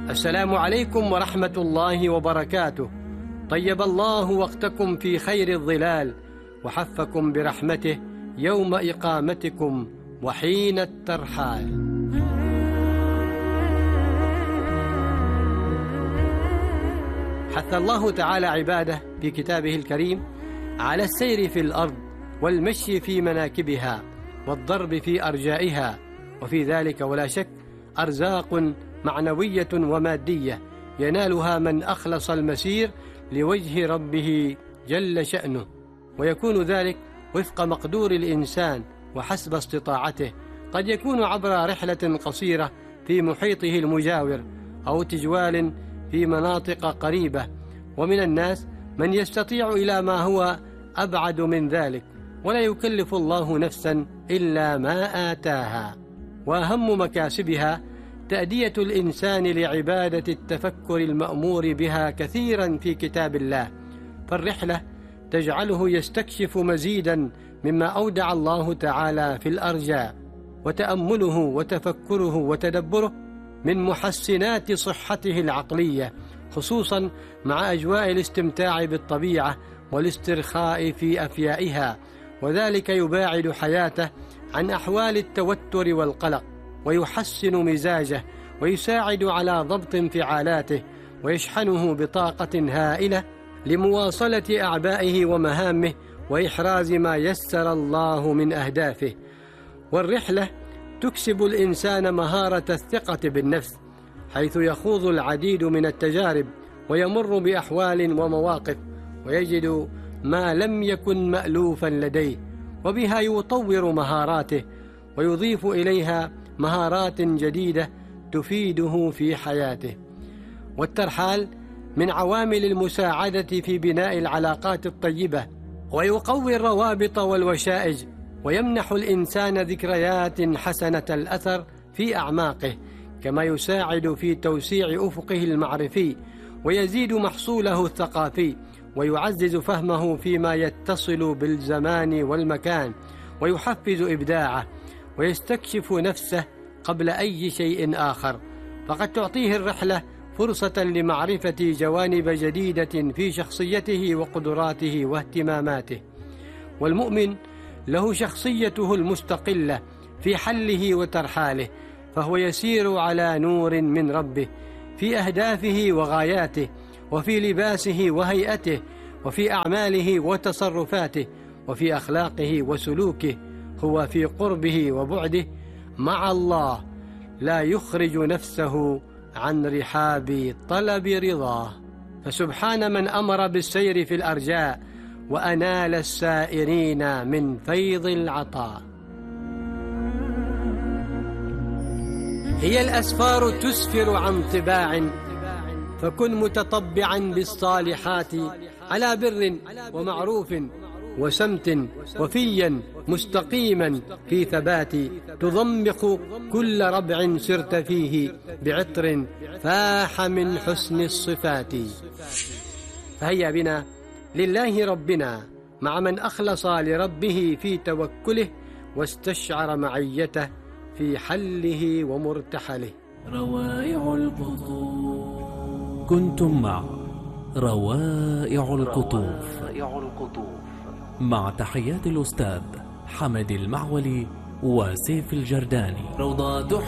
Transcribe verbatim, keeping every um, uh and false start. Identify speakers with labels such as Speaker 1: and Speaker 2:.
Speaker 1: السلام عليكم ورحمة الله وبركاته. طيب الله وقتكم في خير الظلال، وحفكم برحمته يوم إقامتكم وحين الترحال. حث الله تعالى عباده في كتابه الكريم على السير في الأرض والمشي في مناكبها والضرب في أرجائها، وفي ذلك ولا شك أرزاق معنوية ومادية ينالها من أخلص المسير لوجه ربه جل شأنه، ويكون ذلك وفق مقدور الإنسان وحسب استطاعته. قد يكون عبر رحلة قصيرة في محيطه المجاور أو تجوال في مناطق قريبة، ومن الناس من يستطيع إلى ما هو أبعد من ذلك، ولا يكلف الله نفسا إلا ما آتاها. وأهم مكاسبها تأدية الإنسان لعبادة التفكر المأمور بها كثيرا في كتاب الله، فالرحلة تجعله يستكشف مزيدا مما أودع الله تعالى في الأرجاء، وتأمله وتفكره وتدبره من محسنات صحته العقلية، خصوصا مع أجواء الاستمتاع بالطبيعة والاسترخاء في أفيائها، وذلك يباعد حياته عن أحوال التوتر والقلق، ويحسن مزاجه، ويساعد على ضبط انفعالاته، ويشحنه بطاقة هائلة لمواصلة أعبائه ومهامه وإحراز ما يسر الله من أهدافه. والرحلة تكسب الإنسان مهارة الثقة بالنفس، حيث يخوض العديد من التجارب ويمر بأحوال ومواقف ويجد ما لم يكن مألوفا لديه، وبها يطور مهاراته ويضيف إليها مهارات جديدة تفيده في حياته. والترحال من عوامل المساعدة في بناء العلاقات الطيبة، ويقوي الروابط والوشائج، ويمنح الإنسان ذكريات حسنة الأثر في أعماقه، كما يساعد في توسيع أفقه المعرفي، ويزيد محصوله الثقافي، ويعزز فهمه فيما يتصل بالزمان والمكان، ويحفز إبداعه، ويستكشف نفسه قبل أي شيء آخر. فقد تعطيه الرحلة فرصة لمعرفة جوانب جديدة في شخصيته وقدراته واهتماماته. والمؤمن له شخصيته المستقلة في حله وترحاله، فهو يسير على نور من ربه في أهدافه وغاياته، وفي لباسه وهيئته، وفي أعماله وتصرفاته، وفي أخلاقه وسلوكه. هو في قربه وبعده مع الله لا يخرج نفسه عن رحاب طلب رضاه. فسبحان من أمر بالسير في الأرجاء وأنال السائرين من فيض العطاء. هي الأسفار تسفر عن طباع، فكن متطبعا بالصالحات على بر ومعروف وسمت، وفيا مستقيما في ثبات، تضمق كل ربع سرت فيه بعطر فاح من حسن الصفات. فهيا بنا لله ربنا مع من أخلص لربه في توكله، واستشعر معيته في حله ومرتحله.
Speaker 2: روائع القطوف. كنتم مع روائع القطوف مع تحيات الأستاذ حمد المعولي وسيف الجرداني. روضات